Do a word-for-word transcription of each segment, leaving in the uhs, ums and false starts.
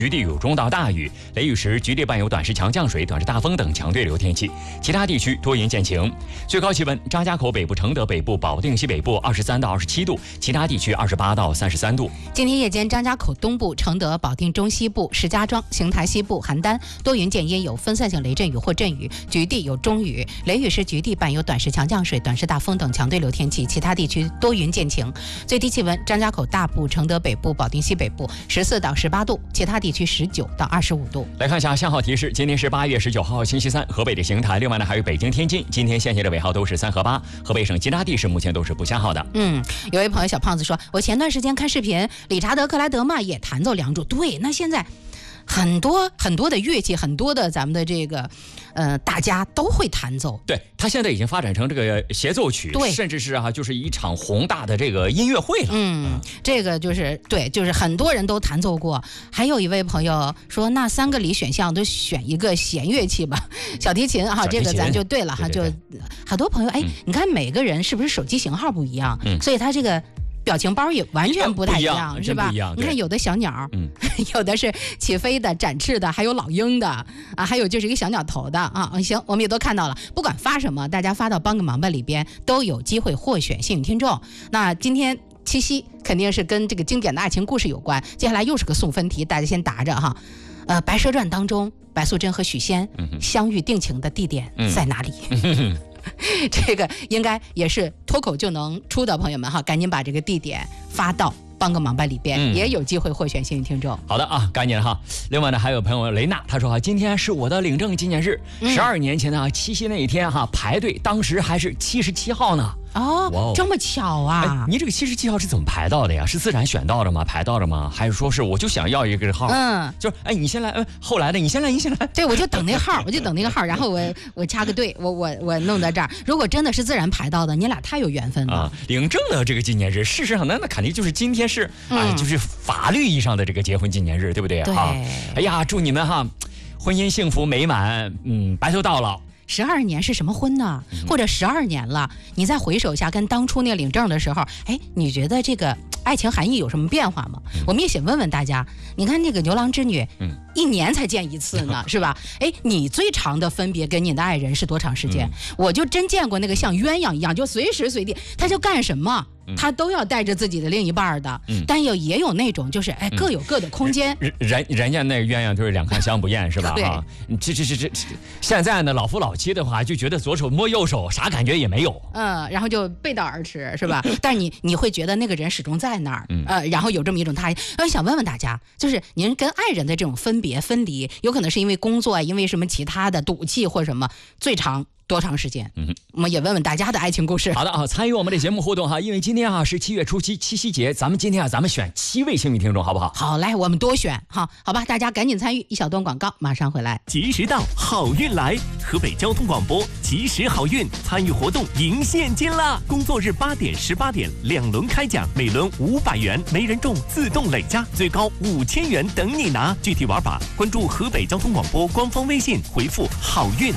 局地有中到大雨，雷雨时局地伴有短时强降水、短时大风等强对流天气，其他地区多云见晴。最高气温：张家口北部、承德北部、保定西北部二十三到二十七度，其他地区二十八到三十三度。 今天夜间，张家口东部、承德、保定中西部、石家庄、邢台西部、邯郸多云见阴，有分散性雷阵雨或阵雨，局地有中雨。雷雨时局地伴有短时强降水、短时大风等强对流天气，其他地区多云见晴。最低气温：张家口大部、承德北部、保定西北部十四到十八度，其他地区十九到二十五度。 来看一下信号提示，今天是八月十九号星期三，河北的邢台，另外呢还有北京、天津，今天限行的尾号都是三和八，河北省其他地市目前都是不限号的。 嗯，有位朋友小胖子说，我前段时间看视频，理查德克莱德嘛也弹奏梁祝。对，那现在很多很多的乐器，很多的咱们的这个呃大家都会弹奏。 对，他现在已经发展成这个协奏曲， 对， 甚至是啊就是一场宏大的这个音乐会了。 嗯，嗯这个就是对，就是很多人都弹奏过。还有一位朋友说，那三个里选项都选一个弦乐器吧，小提琴哈，这个咱就对了哈，就好多朋友哎、嗯，你看每个人是不是手机型号不一样，嗯、所以他这个表情包也完全不太一样， 嗯、 是吧？你看有的小鸟，嗯，有的是起飞的、展翅的，还有老鹰的啊，还有就是一个小鸟头的啊。行，我们也都看到了。不管发什么，大家发到帮个忙吧里边都有机会获选幸运听众。那今天七夕肯定是跟这个经典的爱情故事有关，接下来又是个送分题，大家先答着哈。呃，《白蛇传》当中，白素贞和许仙相遇定情的地点在哪里？嗯这个应该也是脱口就能出的朋友们哈，赶紧把这个地点发到帮个忙吧里边、嗯、也有机会获选幸运听众。 好的啊，赶紧哈。另外呢，还有朋友雷娜，她说啊，今天是我的领证纪念日，十二、嗯、年前呢，七夕那一天哈，排队，当时还是七十七号呢。 哦，这么巧啊！ 哎，你这个七十七号是怎么排到的呀？是自然选到的吗？排到的吗？还是说是我就想要一个号？嗯，就是哎，你先来，呃，后来的你先来，你先来。 对，我就等那个号，我就等那个号，然后我我插个队，我我我弄到这儿。如果真的是自然排到的，你俩太有缘分了啊！ 领证的这个纪念日，事实上那那肯定就是今天是，哎、嗯，就是法律意义上的这个结婚纪念日，对不对？ 对。 啊，哎呀，祝你们哈，婚姻幸福美满，嗯，白头到老。 十二年是什么婚呢？或者十二年了，你再回首一下跟当初那个领证的时候，哎，你觉得这个爱情含义有什么变化吗？嗯、我们也想问问大家。你看那个牛郎织女，嗯，一年才见一次呢，是吧？哎，你最长的分别跟你的爱人是多长时间？嗯、我就真见过那个像鸳鸯一样，就随时随地他就干什么。他都要带着自己的另一半的，嗯、但有也有那种就是哎各有各的空间。 人人人家那鸳鸯就是两看相不厌是吧？ 对啊，这这这这现在呢老夫老妻的话就觉得左手摸右手啥感觉也没有。 嗯，然后就背道而驰是吧？但是你你会觉得那个人始终在那儿，嗯、呃，然后有这么一种他。我想问问大家，就是您跟爱人的这种分别分离，有可能是因为工作，因为什么其他的赌气或什么，最长多长时间？嗯，我们也问问大家的爱情故事。 好的啊，参与我们的节目互动哈，因为今天啊是七月初七七夕节，咱们今天啊咱们选七位幸运听众，好不好？ 好，来我们多选哈，好吧，大家赶紧参与，一小段广告，马上回来。 及时到，好运来！河北交通广播及时好运，参与活动赢现金啦！工作日八点、十八点两轮开奖，每轮五百元，没人中自动累加，最高五千元等你拿。具体玩法关注河北交通广播官方微信，回复好运。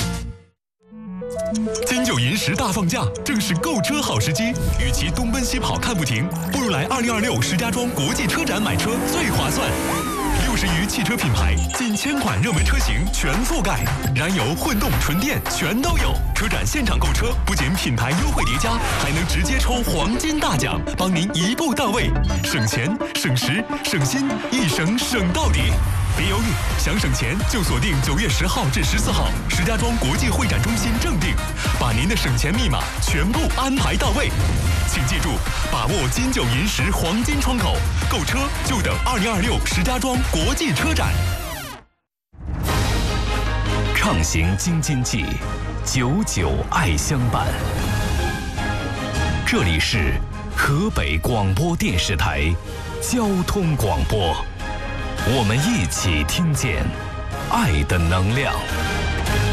金九银十大放假，正是购车好时机。与其东奔西跑看不停，不如来二零二六石家庄国际车展买车最划算。六十余汽车品牌，近千款热门车型全覆盖，燃油、混动、纯电全都有。车展现场购车，不仅品牌优惠叠加，还能直接抽黄金大奖，帮您一步到位，省钱、省时、省心，一省省到底。别犹豫，想省钱就锁定九月十号至十四号石家庄国际会展中心正定，把您的省钱密码全部安排到位。请记住，把握金九银十黄金窗口，购车就等二零二六石家庄国际车展。 畅行京津冀，久久爱相伴。这里是河北广播电视台交通广播。我们一起听见爱的能量。